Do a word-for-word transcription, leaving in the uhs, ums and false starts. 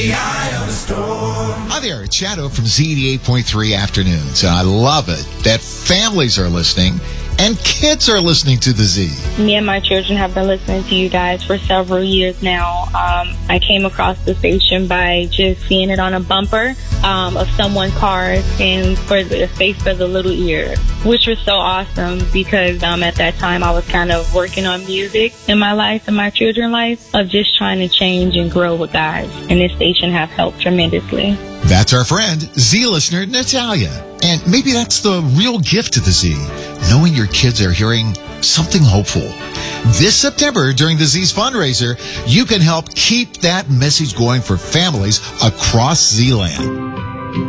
The eye of the storm. Hi there, it's Shadow from Z eighty-eight point three Afternoons, and I love it that families are listening and kids are listening to the Z. Me and my children have been listening to you guys for several years now. Um, I came across the station by just seeing it on a bumper um, of someone's car and for the space for the little ear, which was so awesome because um, at that time I was kind of working on music in my life and my children's life of just trying to change and grow with God. And this station have helped tremendously. That's our friend, Z listener Natalia. And maybe that's the real gift to the Z, knowing your kids are hearing something hopeful. This September, during the Z's fundraiser, you can help keep that message going for families across Z-Land.